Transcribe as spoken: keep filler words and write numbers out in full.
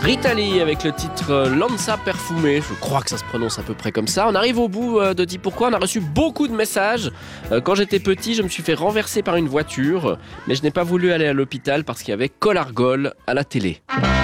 Rita Lee avec le titre Lanza Perfumé, je crois que ça se prononce à peu près comme ça. On arrive au bout de Dis Pourquoi, on a reçu beaucoup de messages. Quand j'étais petit, je me suis fait renverser par une voiture, mais je n'ai pas voulu aller à l'hôpital parce qu'il y avait Colargol à la télé.